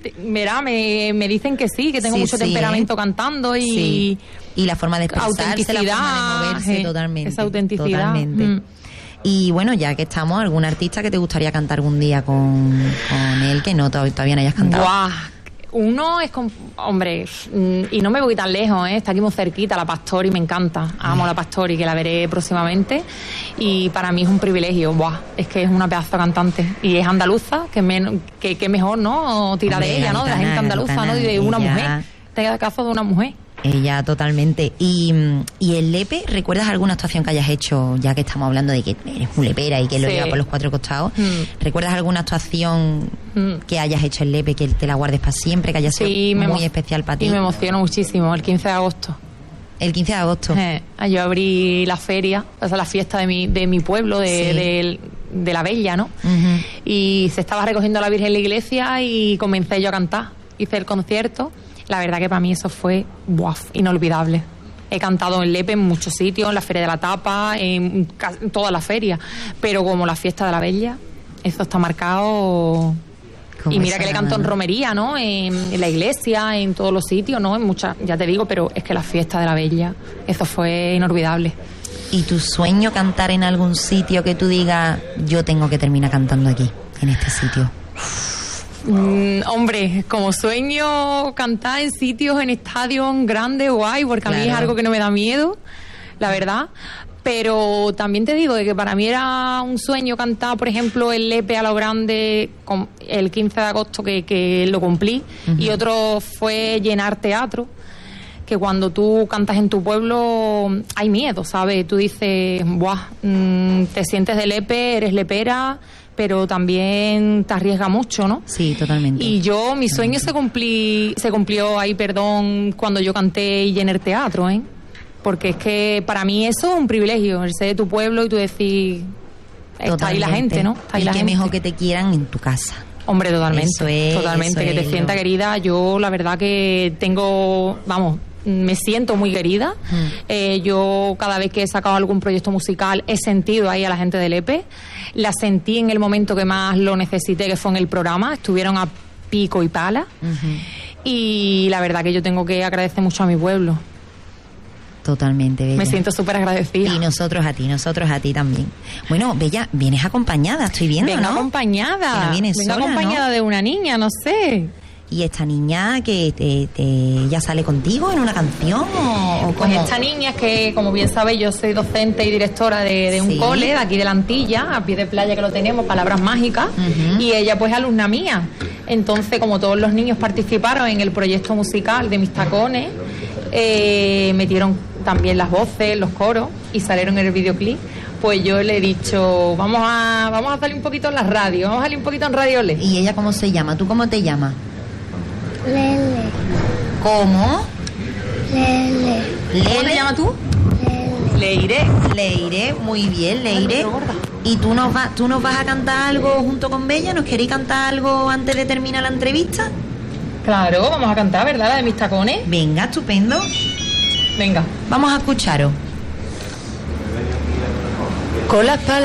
me dicen que sí, que tengo mucho temperamento cantando y... Sí. Y la forma de expresarse, la forma de moverse, totalmente. Esa autenticidad. Totalmente. Y bueno, ya que estamos, ¿algún artista que te gustaría cantar algún día con él que no todavía no hayas cantado? ¡Guau! Uno es hombre, y no me voy tan lejos, está aquí muy cerquita, la Pastori, me encanta, amo a la Pastori, que la veré próximamente, y para mí es un privilegio. Buah, es que es una pedazo de cantante, y es andaluza, que mejor, ¿no? Tira de ella, ¿no? De la gente andaluza, ¿no? Y de una mujer, te da caso de una mujer. Ella, totalmente. Y el lepe, ¿recuerdas alguna actuación que hayas hecho, ya que estamos hablando de que eres muy lepera y que lo lleva por los cuatro costados? ¿Recuerdas alguna actuación que hayas hecho en lepe, que te la guardes para siempre, que haya sido muy especial para ti? Y me emociono muchísimo, el 15 de agosto. El 15 de agosto. Yo abrí la feria, o sea, la fiesta de mi pueblo, de la Bella, ¿no? Y se estaba recogiendo a la Virgen en la iglesia y comencé yo a cantar. Hice el concierto. La verdad que para mí eso fue inolvidable. He cantado en lepe en muchos sitios, en la Feria de la Tapa, en todas las ferias, pero como la fiesta de la Bella, eso está marcado. Y mira que le canto en romería, ¿no? En la iglesia, en todos los sitios, ¿no? En muchas, ya te digo, pero es que la fiesta de la Bella, eso fue inolvidable. ¿Y tu sueño cantar en algún sitio que tú digas, yo tengo que terminar cantando aquí, en este sitio? Hombre, como sueño cantar en sitios, en estadios grandes, guay, porque a mí es algo que no me da miedo, la verdad. Pero también te digo de que para mí era un sueño cantar, por ejemplo, el Lepe a lo grande el 15 de agosto que lo cumplí, y otro fue llenar teatro, que cuando tú cantas en tu pueblo hay miedo, ¿sabes? Tú dices, te sientes de Lepe, eres lepera, pero también te arriesga mucho, ¿no? Sí, totalmente. Y mi sueño se cumplió ahí, cuando yo canté y llené el teatro, porque es que para mí eso es un privilegio, el ser de tu pueblo y tú decir, está ahí la gente, ¿no? Está ahí la gente. Mejor que te quieran en tu casa. Hombre, totalmente, totalmente, que te sienta querida. Yo la verdad que me siento muy querida. Yo cada vez que he sacado algún proyecto musical he sentido ahí a la gente del EPE. La sentí en el momento que más lo necesité, que fue en el programa. Estuvieron a pico y pala. Y la verdad que yo tengo que agradecer mucho a mi pueblo. Totalmente, Bella. Me siento súper agradecida. Y nosotros a ti también. Bueno, Bella, vienes acompañada, estoy viendo, Vengo acompañada. Vengo acompañada, ¿no? De una niña, no sé. ¿Y esta niña que ya sale contigo en una canción o pues esta niña es que, como bien sabéis, yo soy docente y directora de un cole de aquí de la Antilla, a pie de playa que lo tenemos, Palabras Mágicas, y ella pues es alumna mía. Entonces, como todos los niños participaron en el proyecto musical de Mis Tacones, metieron también las voces, los coros y salieron en el videoclip. Pues yo le he dicho, vamos a salir un poquito en la radio, vamos a salir un poquito en Radio Le. ¿Y ella cómo se llama? ¿Tú cómo te llamas? Lele. ¿Cómo? Lele. ¿Cómo te llamas tú? Lele. Leire, muy bien, Leire. ¿Y tú nos vas a cantar algo junto con Bella? ¿Nos queréis cantar algo antes de terminar la entrevista? Claro, vamos a cantar, ¿verdad? La de Mis Tacones. Venga, estupendo. Venga. Vamos a escucharos. Con las palabras.